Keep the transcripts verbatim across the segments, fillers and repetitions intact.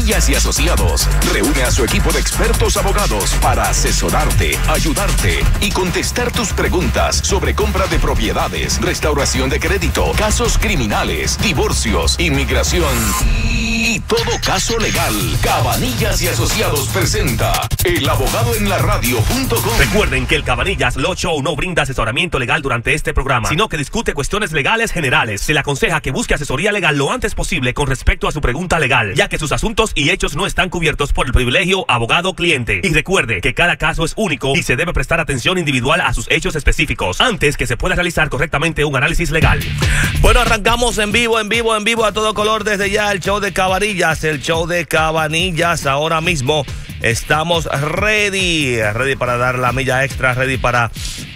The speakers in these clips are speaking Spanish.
Cabanillas y Asociados reúne a su equipo de expertos abogados para asesorarte, ayudarte y contestar tus preguntas sobre compra de propiedades, restauración de crédito, casos criminales, divorcios, inmigración y todo caso legal. Cabanillas y Asociados presenta El Abogado en la Radio punto com. Recuerden que el Cabanillas Law Show no brinda asesoramiento legal durante este programa, sino que discute cuestiones legales generales. Se le aconseja que busque asesoría legal lo antes posible con respecto a su pregunta legal, ya que sus asuntos y hechos no están cubiertos por el privilegio abogado-cliente. Y recuerde que cada caso es único y se debe prestar atención individual a sus hechos específicos antes que se pueda realizar correctamente un análisis legal. Bueno, arrancamos en vivo, en vivo, en vivo a todo color desde ya el show de Cabanillas, el show de Cabanillas. Ahora mismo estamos ready, ready para dar la milla extra, ready para...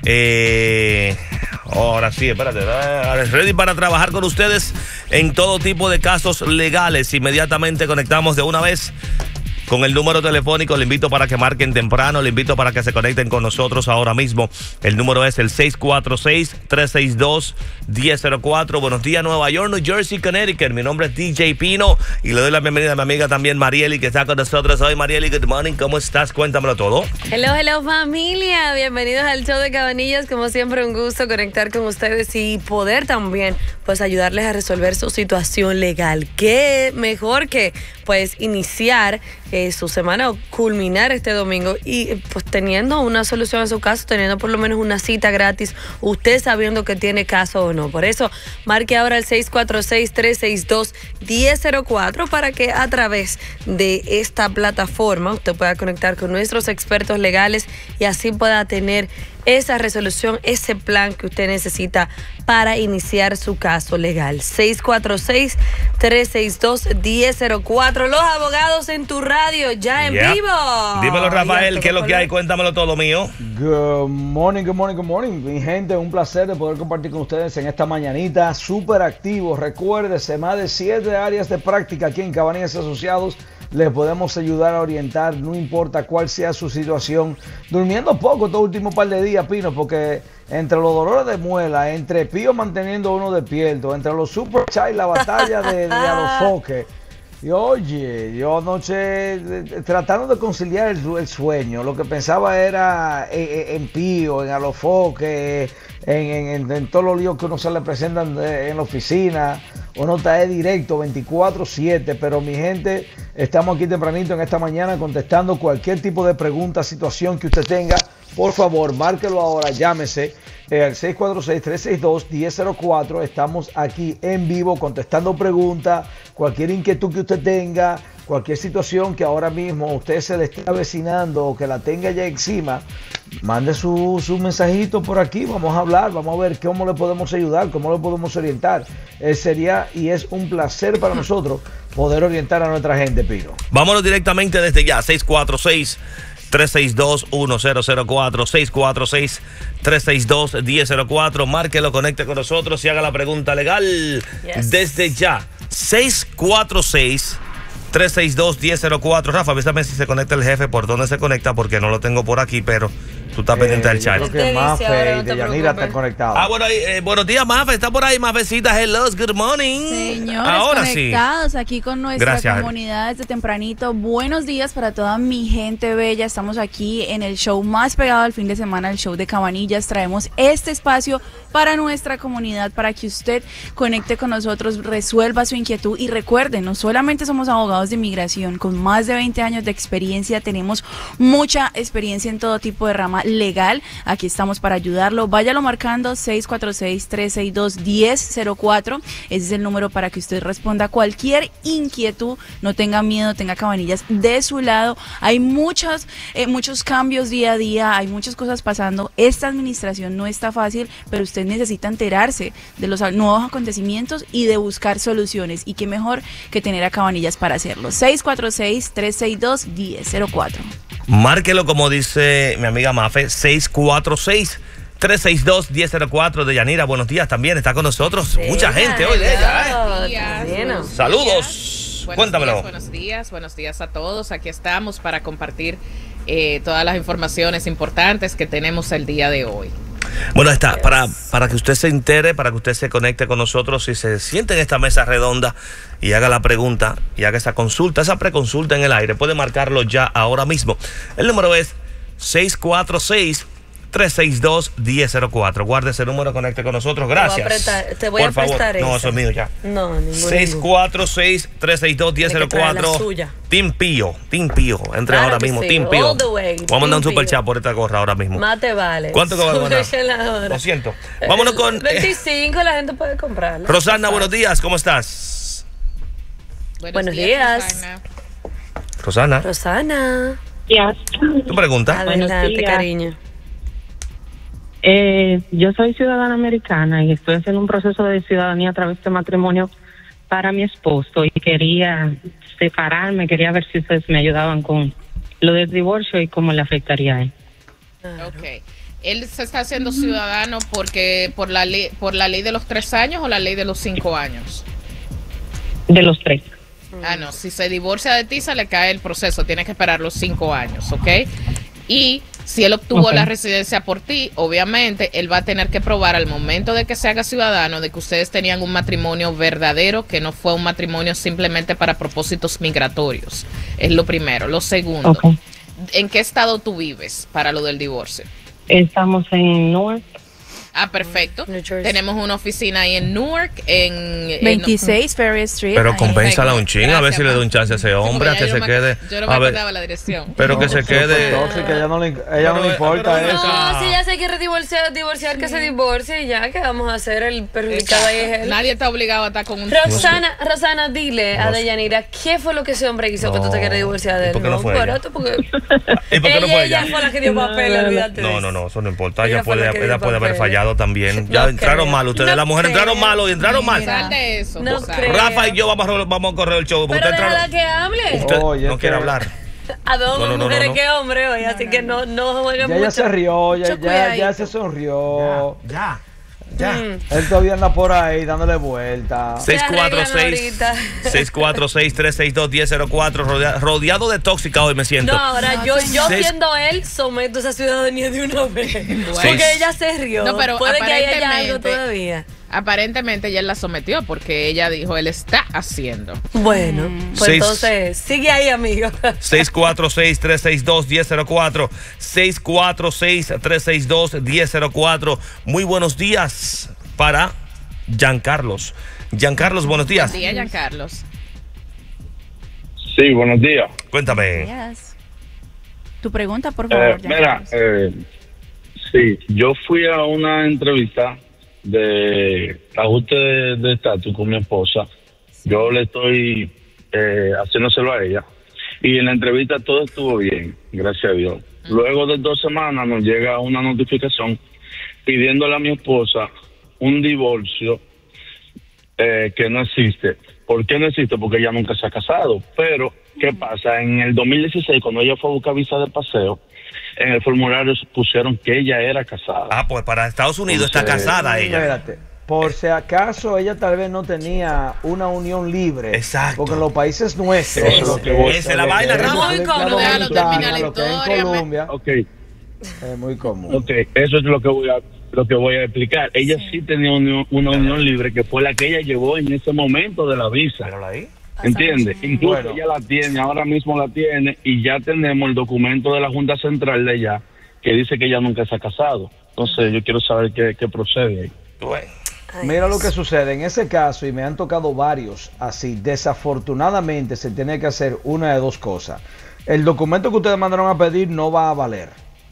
Eh, ahora sí, espérate, ready para trabajar con ustedes en todo tipo de casos legales. Inmediatamente conectamos de una vez con el número telefónico. Le invito para que marquen temprano, le invito para que se conecten con nosotros ahora mismo. El número es el seis cuatro seis, tres seis dos, uno cero cero cuatro. Buenos días, Nueva York, New Jersey, Connecticut. Mi nombre es D J Pino y le doy la bienvenida a mi amiga también Marieli, que está con nosotros hoy. Marieli, good morning, ¿cómo estás? Cuéntamelo todo. Hello, hello familia, bienvenidos al show de Cabanillas. Como siempre, un gusto conectar con ustedes y poder también pues ayudarles a resolver su situación legal. ¿Qué mejor que pues iniciar eh, su semana o culminar este domingo y pues teniendo una solución a su caso, teniendo por lo menos una cita gratis, usted sabiendo que tiene caso o no? Por eso, marque ahora el seis cuatro seis, tres seis dos, uno cero cero cuatro para que a través de esta plataforma usted pueda conectar con nuestros expertos legales y así pueda tener esa resolución, ese plan que usted necesita para iniciar su caso legal. seis cuatro seis, tres seis dos, uno cero cero cuatro. Los abogados en tu radio, ya en yeah. vivo. Dímelo, Rafael, ¿qué es lo que hay? Cuéntamelo todo, mío. Good morning, good morning, good morning. Mi gente, un placer de poder compartir con ustedes en esta mañanita. Súper activo. Recuérdese, más de siete áreas de práctica aquí en Cabanillas Asociados. Les podemos ayudar a orientar, no importa cuál sea su situación. Durmiendo poco estos últimos par de días, Pino, porque entre los dolores de muela, entre Pío manteniendo uno despierto, entre los super chai, la batalla de, de Alofoque. Y oye, yo anoche tratando de conciliar el, el sueño, lo que pensaba era en, en Pío, en Alofoque, en, en, en todos los líos que uno se le presentan en la oficina. Uno está directo veinticuatro siete, pero mi gente, estamos aquí tempranito en esta mañana contestando cualquier tipo de pregunta, situación que usted tenga. Por favor, márquelo ahora, llámese eh, al seis cuatro seis, tres seis dos, uno cero cero cuatro. Estamos aquí en vivo contestando preguntas, cualquier inquietud que usted tenga, cualquier situación que ahora mismo usted se le esté avecinando o que la tenga ya encima. Mande su, su mensajito por aquí, vamos a hablar, vamos a ver cómo le podemos ayudar, cómo le podemos orientar. Eh, sería y es un placer para nosotros poder orientar a nuestra gente, Pino. Vámonos directamente desde ya, seis cuatro seis, tres seis dos, uno cero cero cuatro, seis cuatro seis, tres seis dos, uno cero cero cuatro. Márquelo, conecte con nosotros y haga la pregunta legal. Yes. Desde ya, seis cuatro seis, tres seis dos, uno cero cero cuatro. Rafa, avísame si se conecta el jefe, por dónde se conecta, porque no lo tengo por aquí, pero tú estás eh, pendiente del chat. Creo que Mafe y Deyanira están conectados. Ah, bueno, eh, buenos días, Mafe. Está por ahí, Mafecita. Hello, good morning. Señores, ahora conectados sí. aquí con nuestra Gracias. comunidad desde tempranito. Buenos días para toda mi gente bella. Estamos aquí en el show más pegado al fin de semana, el show de Cabanillas. Traemos este espacio para nuestra comunidad, para que usted conecte con nosotros, resuelva su inquietud y recuerden, no solamente somos abogados de inmigración, con más de veinte años de experiencia, tenemos mucha experiencia en todo tipo de rama legal. Aquí estamos para ayudarlo. Váyalo marcando seis cuatro seis, tres seis dos, uno cero cero cuatro. Ese es el número para que usted responda cualquier inquietud. No tenga miedo, tenga Cabanillas de su lado. Hay muchos, eh, muchos cambios día a día, hay muchas cosas pasando. Esta administración no está fácil, pero usted necesita enterarse de los nuevos acontecimientos y de buscar soluciones. Y qué mejor que tener a Cabanillas para hacerlo. seis cuatro seis, tres seis dos, uno cero cero cuatro. Márquelo como dice mi amiga Mafe, seis cuatro seis, tres seis dos, uno cero cero cuatro. Deyanira, buenos días también, está con nosotros. Sí, mucha gente hoy de ella, ¿eh? Buenos días, saludos. Buenos Cuéntamelo. Días, buenos días, buenos días a todos. Aquí estamos para compartir eh, todas las informaciones importantes que tenemos el día de hoy. Bueno, está, para, para que usted se entere, para que usted se conecte con nosotros y se siente en esta mesa redonda y haga la pregunta y haga esa consulta, esa preconsulta en el aire, puede marcarlo ya ahora mismo. El número es seis cuatro seis, tres seis dos, uno cero cero cuatro. Guarde ese número, conecte con nosotros. Gracias. Te voy a, apretar, te voy Por a prestar favor. No, esa. eso es mío ya. No, ningún. seis cuatro seis, tres seis dos, uno cero cero cuatro. Team Pío, Team Pío. Entre Claro ahora que mismo, sí. Team Pío. All the way. Vamos a mandar un Team super Pío. chat por esta gorra ahora mismo. Más te vale. ¿Cuánto que va a ganar? Sobre la hora. Lo siento. Vámonos con. eh, veinticinco, la gente puede comprarla. Rosana, buenos días, ¿cómo estás? Buenos días. Rosana. Rosana, Rosana. Días. tu pregunta. Adelante, días. cariño. Eh, yo soy ciudadana americana y estoy haciendo un proceso de ciudadanía a través de matrimonio para mi esposo y quería separarme, quería ver si ustedes me ayudaban con lo del divorcio y cómo le afectaría a él. Ok. Él se está haciendo ciudadano porque por la ley, por la ley de los tres años o la ley de los cinco años. De los tres. Ah, no. Si se divorcia de ti, se le cae el proceso. Tiene que esperar los cinco años, ¿ok? Y si él obtuvo Ok. la residencia por ti, obviamente él va a tener que probar al momento de que se haga ciudadano de que ustedes tenían un matrimonio verdadero, que no fue un matrimonio simplemente para propósitos migratorios. Es lo primero. Lo segundo, Ok. ¿en qué estado tú vives para lo del divorcio? Estamos en Newark. Ah, perfecto. New Jersey. Tenemos una oficina ahí en Newark, en... en- veintiséis Ferry Street. Pero ahí. compénsala un ching, a ver Gracias, si le ma. doy un chance a ese hombre, a Porque que ya se yo me- quede. Yo no me A ver, acordaba la dirección. pero que se quede. Tóxica, ella no le, ella no le Pero, importa pero, eso. No, si ya se quiere divorciar, divorciar que se divorcie y ya, que vamos a hacer el perjudicado ahí es él. Nadie está obligado a estar con un... Rosana, Rosana, dile a No sé. Deyanira, ¿qué fue lo que ese hombre hizo que tú te No. quieres divorciar de ¿Y él? por qué no fue ella? espérate, porque ¿Y por qué no fue ella, ella? ella fue la que dio papel, olvídate de No, eso. no, no, eso no importa. Ella Ella fue puede, la que dio ella puede haber papel. fallado también. No Ya entraron creo. mal ustedes. No Las mujeres creo. entraron mal y entraron mal. Sal de eso, No Rosana. creo. Rafa y yo vamos a, vamos a correr el show. porque Pero usted déjala entraron- que hable. Usted Oye, no es quiere que- hablar. A dos No, no, no, mujeres no, no. que hombres hoy, así que no, no jueguen Ya mucho. ella se rió, ya, Mucho ya, ya cuidadito. se sonrió. Ya, ya. Mm. Él todavía anda por ahí dándole vuelta. seis cuatro seis, ahorita. seis cuatro seis, tres seis dos, uno cero cero cuatro. rodea- Rodeado de tóxica hoy me siento. No, ahora No, yo, yo seis- siendo él, someto esa ciudadanía de una vez. Porque Seis- ella se rió. No, pero puede que haya algo aparentemente- todavía. Aparentemente ella la sometió porque ella dijo, él está haciendo. Bueno, pues Seis- entonces, sigue ahí, amigo. seis cuatro seis, tres seis dos, uno cero cero cuatro. seis cuatro seis, tres seis dos, uno cero cero cuatro. Muy buenos días para Giancarlos. Giancarlos, buenos días. Buen día, Giancarlos. Sí, buenos días. Cuéntame. Yes. Tu pregunta, por favor. Eh, mira, Giancarlos. eh, sí, yo fui a una entrevista de ajuste de de estatus con mi esposa. Yo le estoy eh, haciéndoselo a ella. Y en la entrevista todo estuvo bien, gracias a Dios. Luego de dos semanas nos llega una notificación pidiéndole a mi esposa un divorcio eh, que no existe. ¿Por qué no existe? Porque ella nunca se ha casado. Pero, ¿qué pasa? En el dos mil dieciséis, cuando ella fue a buscar visa de paseo, en el formulario pusieron que ella era casada. Ah, pues para Estados Unidos está Entonces- casada ella. Espérate. Por si acaso ella tal vez no tenía una unión libre. Exacto. Porque en los países nuestros. Esa- lo que voy- esa es la lo que vaina, es Rafa. Muy República común. Déjalo terminar la Dominicana, lo que es historia, en me- Colombia, Ok, es muy común. ok, eso es lo que voy a lo que voy a explicar. Ella sí, tenía una, una unión libre que fue la que ella llevó en ese momento de la visa. Mírala ahí. ¿Entiendes? Incluso Bueno. ella la tiene, ahora mismo la tiene y ya tenemos el documento de la Junta Central de ella que dice que ella nunca se ha casado. Entonces yo quiero saber qué, qué procede ahí. Bueno. Ay, Mira lo Dios. que sucede en ese caso, y me han tocado varios así. Desafortunadamente se tiene que hacer una de dos cosas. El documento que ustedes mandaron a pedir no va a valer.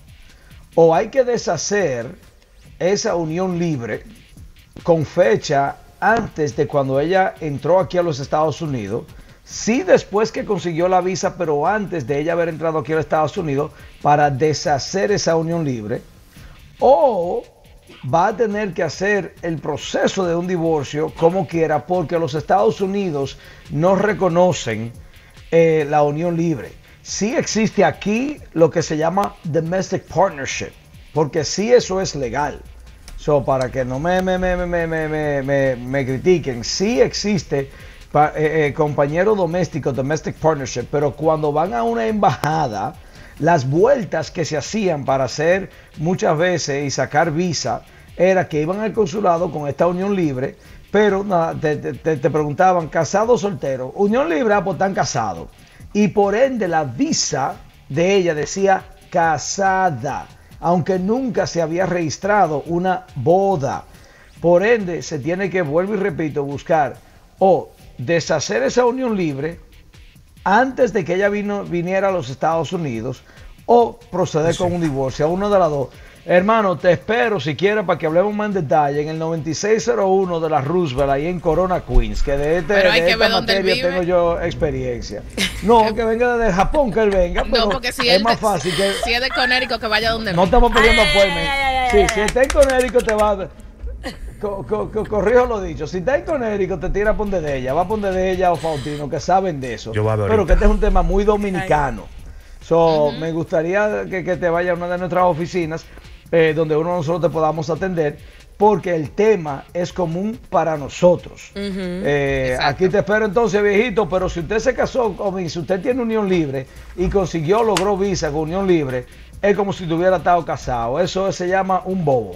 O hay que deshacer esa unión libre con fecha antes de cuando ella entró aquí a los Estados Unidos. Sí, después que consiguió la visa, pero antes de ella haber entrado aquí a los Estados Unidos, para deshacer esa unión libre. O va a tener que hacer el proceso de un divorcio como quiera, porque los Estados Unidos no reconocen eh, la unión libre. Sí existe aquí lo que se llama domestic partnership, porque sí eso es legal. So, para que no me, me, me, me, me, me, me, me critiquen, sí existe pa- eh, eh, compañero doméstico, domestic partnership, pero cuando van a una embajada, Las vueltas que se hacían para hacer muchas veces y sacar visa era que iban al consulado con esta unión libre, pero nada, te, te, te preguntaban, ¿casado o soltero? Unión libre, ah, pues están casados. Y por ende la visa de ella decía casada, aunque nunca se había registrado una boda. Por ende se tiene que, vuelvo y repito, buscar o deshacer esa unión libre antes de que ella vino, viniera a los Estados Unidos o proceder sí. con un divorcio, a uno de las dos. Hermano, te espero si quieres para que hablemos más en detalle en el noventa y seis cero uno de la Roosevelt, ahí en Corona, Queens, que de, este, de esta materia tengo yo experiencia. No, que venga desde Japón, que él venga, pero no, porque si es más fácil. Que, si es de Connecticut, que vaya donde no estamos pidiendo appointment. Sí, si está en Connecticut te va... Co, co, co, corrijo lo dicho, si está en Connecticut te tira a poner de ella, va a poner de ella o Faustino, que saben de eso. Pero que este es un tema muy dominicano. So, uh-huh. Me gustaría que, que te vaya a una de nuestras oficinas eh, donde uno de nosotros te podamos atender, porque el tema es común para nosotros. Uh-huh. eh, aquí te espero entonces, viejito, pero si usted se casó conmigo, si usted tiene unión libre y consiguió, logró visa con unión libre, es como si tuviera estado casado. Eso se llama un bobo.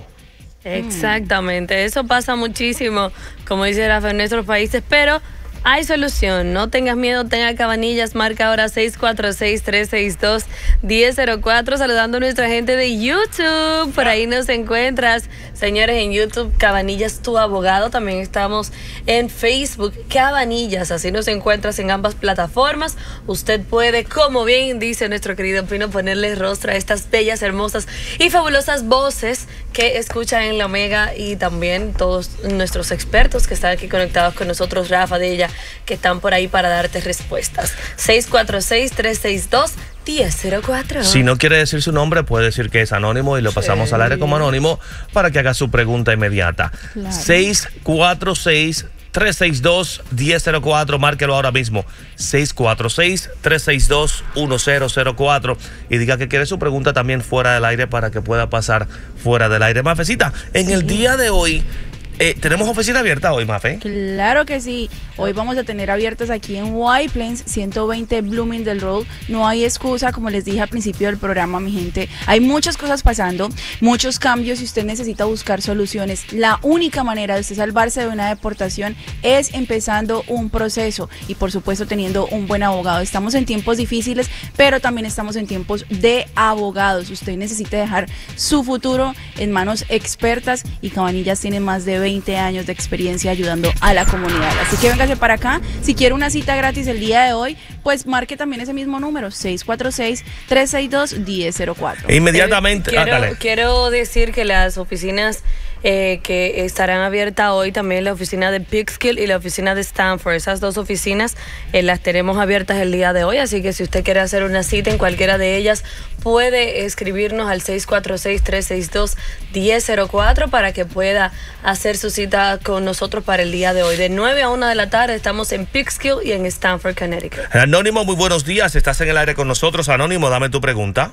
Exactamente, eso pasa muchísimo, como dice Rafa, en nuestros países, pero hay solución. No tengas miedo, tenga Cabanillas. Marca ahora seis cuatro seis, tres seis dos, uno cero cero cuatro. Saludando a nuestra gente de YouTube. Por ahí nos encuentras, señores, en YouTube, Cabanillas, tu abogado. También estamos en Facebook, Cabanillas. Así nos encuentras en ambas plataformas. Usted puede, como bien dice nuestro querido Pino, ponerle rostro a estas bellas, hermosas y fabulosas voces que escuchan en la Omega, y también todos nuestros expertos que están aquí conectados con nosotros, Rafa de ella, que están por ahí para darte respuestas. seis cuatro seis, tres seis dos, uno cero cero cuatro. Si no quiere decir su nombre, puede decir que es anónimo y lo pasamos sí. al aire como anónimo para que haga su pregunta inmediata. Claro. seis cuatro seis, tres seis dos, uno cero cero cuatro, márquelo ahora mismo. seis cuatro seis, tres seis dos, uno cero cero cuatro, y diga que quiere su pregunta también fuera del aire para que pueda pasar fuera del aire. Mafecita, en sí. el día de hoy Eh, ¿tenemos oficina abierta hoy, Mafe? Claro que sí. Hoy vamos a tener abiertas aquí en White Plains, ciento veinte Bloomingdale Road. No hay excusa, como les dije al principio del programa, mi gente. Hay muchas cosas pasando, muchos cambios, y usted necesita buscar soluciones. La única manera de usted salvarse de una deportación es empezando un proceso y, por supuesto, teniendo un buen abogado. Estamos en tiempos difíciles, pero también estamos en tiempos de abogados. Usted necesita dejar su futuro en manos expertas, y Cabanillas tiene más de veinte años de experiencia ayudando a la comunidad. Así que véngase para acá. Si quiere una cita gratis el día de hoy, pues marque también ese mismo número, seis cuatro seis, tres seis dos, uno cero cero cuatro. Inmediatamente. Eh, quiero, ah, quiero decir que las oficinas eh, que estarán abiertas hoy, también la oficina de Peekskill y la oficina de Stanford, esas dos oficinas eh, las tenemos abiertas el día de hoy, así que si usted quiere hacer una cita en cualquiera de ellas, puede escribirnos al seis cuatro seis, tres seis dos, uno cero cero cuatro para que pueda hacer su cita con nosotros para el día de hoy. De nueve a una de la tarde estamos en Peekskill y en Stanford, Connecticut. Anónimo, muy buenos días. Estás en el aire con nosotros. Anónimo, dame tu pregunta.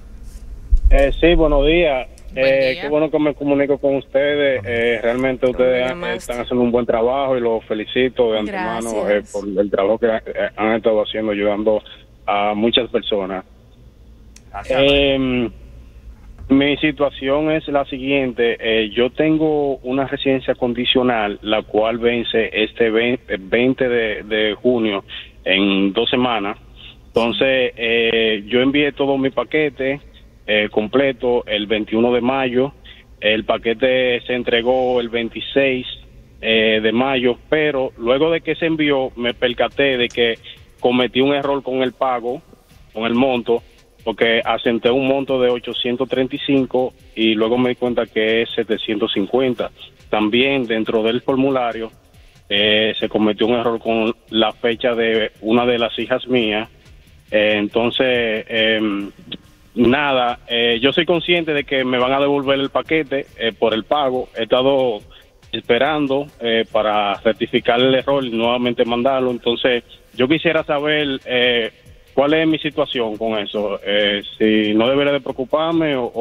Eh, sí, buenos días. Eh, qué bueno que me comunico con ustedes. Eh, realmente ustedes han, están haciendo un buen trabajo y los felicito de antemano eh, por el trabajo que han estado haciendo, ayudando a muchas personas. Eh, mi situación es la siguiente. Eh, yo tengo una residencia condicional, la cual vence este veinte de, de junio, en dos semanas. Entonces, eh, yo envié todo mi paquete Eh, completo el veintiuno de mayo. El paquete se entregó el veintiséis eh, de mayo, pero luego de que se envió me percaté de que cometí un error con el pago, con el monto, porque asenté un monto de ochocientos treinta y cinco y luego me di cuenta que es setecientos cincuenta. También dentro del formulario eh, se cometió un error con la fecha de una de las hijas mías. Eh, entonces eh, Nada, eh, yo soy consciente de que me van a devolver el paquete eh, por el pago. He estado esperando eh, para rectificar el error y nuevamente mandarlo. Entonces, yo quisiera saber eh, cuál es mi situación con eso. Eh, si no debería de preocuparme o